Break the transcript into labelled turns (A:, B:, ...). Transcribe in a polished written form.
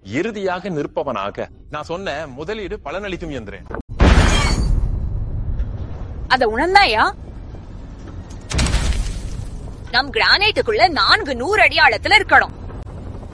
A: இறுதியாக நிற்பவனாக. நான் சொன்ன முதலீடு பலனளிக்கும் என்றேன்.
B: அத உணர்ந்தாயா? நம் கிரானைட்டுக்குள்ள 400 அடி ஆழத்துல இருக்கணும்.